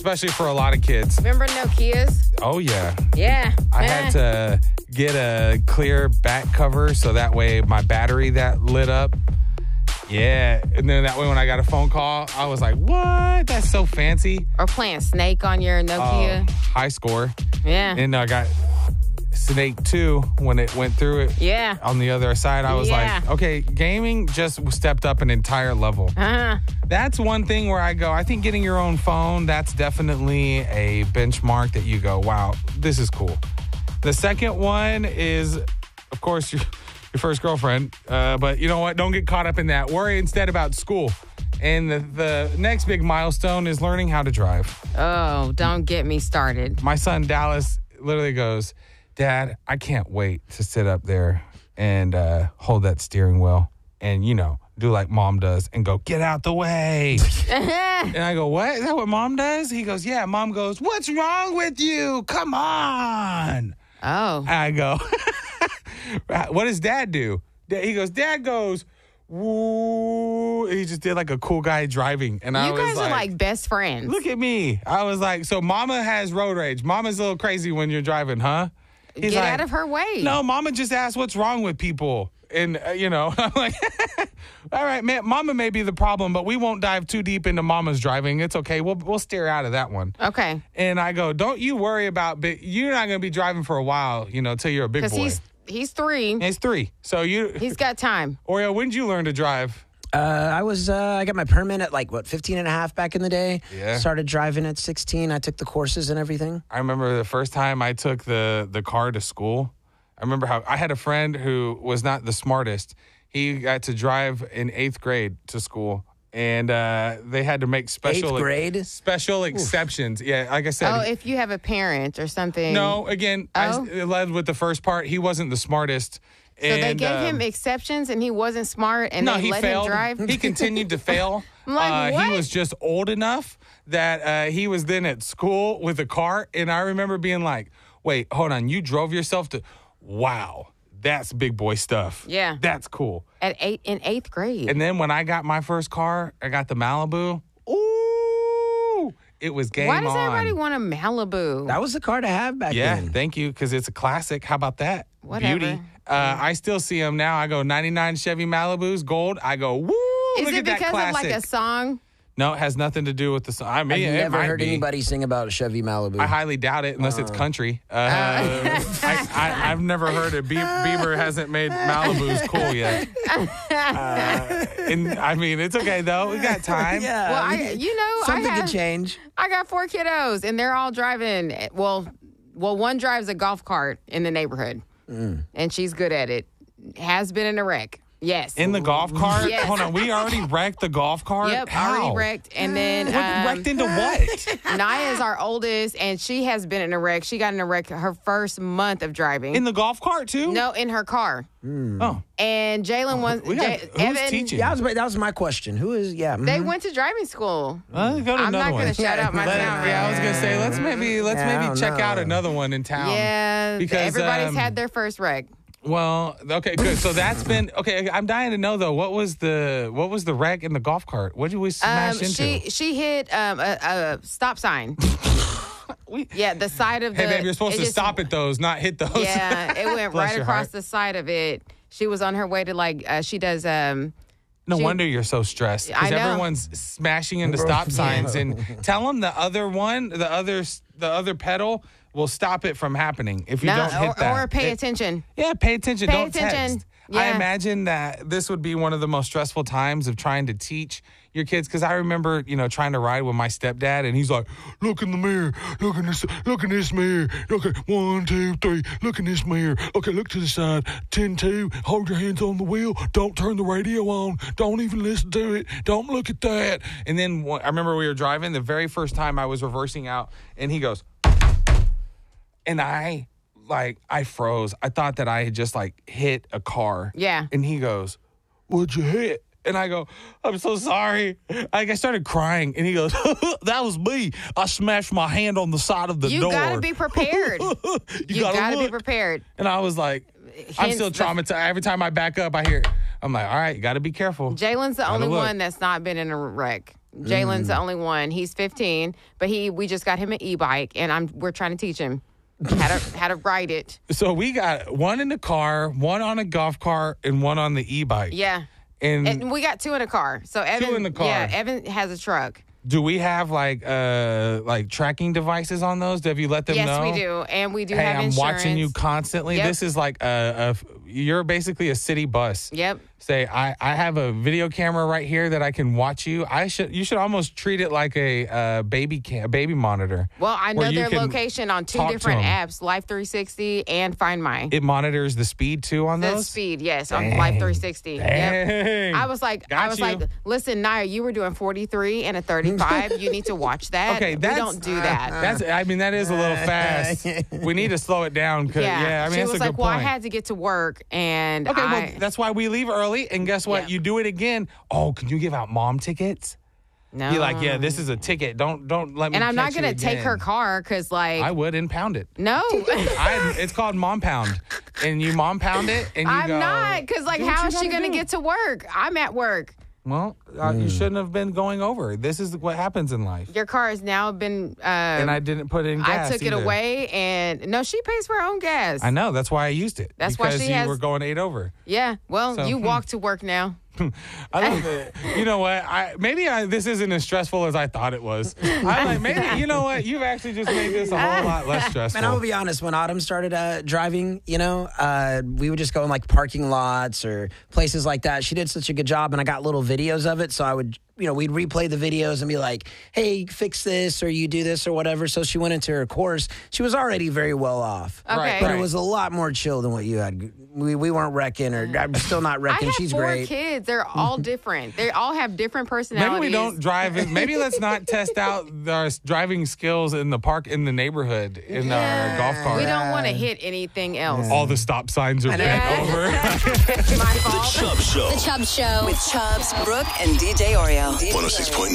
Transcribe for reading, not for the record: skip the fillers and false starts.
especially for a lot of kids. Remember Nokias? Oh, yeah. Yeah. I had to get a clear back cover so that way my battery that lit up. Yeah. And then that way when I got a phone call, I was like, what? That's so fancy. Or playing Snake on your Nokia. High score. Yeah. And I got Snake 2 when it went through it. Yeah. On the other side, I was like, okay, gaming just stepped up an entire level. Uh-huh. That's one thing where I go, I think getting your own phone, that's definitely a benchmark that you go, wow, this is cool. The second one is, of course, your first girlfriend. But you know what? Don't get caught up in that. Worry instead about school. And the next big milestone is learning how to drive. Oh, don't get me started. My son, Dallas, literally goes, Dad, I can't wait to sit up there and hold that steering wheel and, do like Mom does and go, get out the way. And I go, what? Is that what Mom does? He goes, yeah. Mom goes, what's wrong with you? Come on. Oh. And I go, what does Dad do? He goes, Dad goes, woo. He just did like a cool guy driving. And I was You guys are like best friends. Look at me. I was like, so Mama has road rage. Mama's a little crazy when you're driving, huh? He's Get like, out of her way. No, Mama just asked what's wrong with people. And, I'm like, all right, man, Mama may be the problem, but we won't dive too deep into Mama's driving. It's okay. We'll steer out of that one. Okay. And I go, don't you worry about, you're not going to be driving for a while, till you're a big boy. Because he's 3. And he's 3. So he's got time. Oreo, when did you learn to drive? I got my permit at 15 and a half back in the day. Yeah. Started driving at 16. I took the courses and everything. I remember the first time I took the car to school. I remember how I had a friend who was not the smartest. He got to drive in 8th grade to school. And they had to make special 8th grade? Special exceptions. Yeah, like I said. Oh, if you have a parent or something. No, again, I led with the first part. He wasn't the smartest. So they gave him exceptions and he wasn't smart and they let him drive? He continued to fail. I'm like, what? He was just old enough that he was then at school with a car. And I remember being like, wait, hold on. You drove yourself to... Wow. That's big boy stuff. Yeah. That's cool. In 8th grade. And then when I got my first car, I got the Malibu. Ooh, it was game on. Why does everybody want a Malibu? That was the car to have back then. Yeah, thank you, because it's a classic. How about that? Whatever. Beauty. I still see them now. I go 99 Chevy Malibus, gold. I go, woo, Is look it at that because classic. of like a song? No, it has nothing to do with the song. I mean, I've it never might heard be. anybody sing about a Chevy Malibu. I highly doubt it unless it's country. I've never heard it. Bieber hasn't made Malibus cool yet. And I mean, it's okay though. We got time. Yeah. Well, something could change. I got 4 kiddos and they're all driving. Well, one drives a golf cart in the neighborhood and she's good at it. Has been in a wreck. Yes. In the golf cart? Yes. Hold on. We already wrecked the golf cart? Yep, How? already wrecked. And then Wrecked into what? Naya's our oldest, and she has been in a wreck. She got in a wreck her first month of driving. In the golf cart, too? No, in her car. Oh. And Jalen was... Who's Evan, teaching? Yeah, that was my question. Who is, They went to driving school. Go to I'm another not one. going to shout out my town. Yeah, I was going to say, let's maybe check out another one in town. Yeah, because everybody's had their first wreck. Well, okay, good. So that's been okay. I'm dying to know though. What was the wreck in the golf cart? What did we smash into? She hit a stop sign. The side of the. Hey, babe, you're supposed to stop at those, not hit those. Yeah, it went Bless right your across heart. the side of it. She was on her way to she does. No wonder you're so stressed I because know. everyone's smashing into stop signs. And tell them the other pedal will stop it from happening if you don't hit that. Or pay attention. Yeah, pay attention. Don't text. Yeah. I imagine that this would be one of the most stressful times of trying to teach your kids because I remember, trying to ride with my stepdad and he's like, look in the mirror, look in this mirror. Okay, 1, 2, 3, look in this mirror. Okay, look to the side. 10-2, hold your hands on the wheel. Don't turn the radio on. Don't even listen to it. Don't look at that. And then I remember we were driving the very first time I was reversing out and he goes, and I froze. I thought that I had just hit a car. Yeah. And he goes, what'd you hit? And I go, I'm so sorry. I started crying. And he goes, that was me. I smashed my hand on the side of the door. You got to be prepared. you got to be prepared. And I was like, I'm still traumatized. Every time I back up, I hear it. I'm like, all right, you got to be careful. Jalen's the only look. one that's not been in a wreck. Jalen's the only one. He's 15, but we just got him an e-bike, and we're trying to teach him how to ride it. So we got one in the car, one on a golf cart, and one on the e-bike. Yeah. And we got two in a car. So Evan, in the car. Yeah, Evan has a truck. Do we have like tracking devices on those? Have you let them know? Yes, we do, and we do Hey, have I'm insurance. watching you constantly. Yep. This is like you're basically a city bus. Yep. Say, I have a video camera right here that I can watch you. You should almost treat it like a baby monitor. Well, I where know you their can location on two talk to different them. apps, Life 360 and Find My. It monitors the speed too on The those. speed, yes, on Dang. Life 360. Yep. Dang. I was like, Got you. listen, Naya, you were doing 43 and a 35. You need to watch that. Okay, we don't do that. That is a little fast. We need to slow it down. I mean, she that's was a like, good well, point. I had to get to work, and Okay, well, that's why we leave early. And guess what? Yeah. You do it again. Oh, can you give out mom tickets? no. Be like, yeah, this is a ticket. Don't let me. And I'm not going to take her car because, like, I would impound it. no. It's called mom pound, and you mom pound it, and you I'm go. not, because, like, do what how you is she gotta going to do. get to work? I'm at work. Well, you shouldn't have been going over. This is what happens in life. Your car has now been. And I didn't put in gas. I took it either. away, and no, she pays for her own gas. I know. That's why I used it. That's why because she you has- were going 8 over. Yeah, well, So, you walk to work now. I love it. You know what? This isn't as stressful as I thought it was. You know what? You've actually just made this a whole lot less stressful. Man, I will be honest. When Autumn started driving, we would just go in like parking lots or places like that. She did such a good job, and I got little videos of it. So I would, we'd replay the videos and be like, "Hey, fix this," or "You do this," or whatever. So she went into her course. She was already very well off, Okay. but it was a lot more chill than what you had. We weren't wrecking, or I'm still not I wrecking. have She's 4 great. kids. They're all different. They all have different personalities. Maybe we don't drive. Maybe let's not test out our driving skills in the park in the neighborhood in our golf cart. We don't want to hit anything else. All the stop signs are bent over. My fault. The Chubb Show. The Chubb Show. With Chubbs, Brooke, and DJ Oreo. 106.9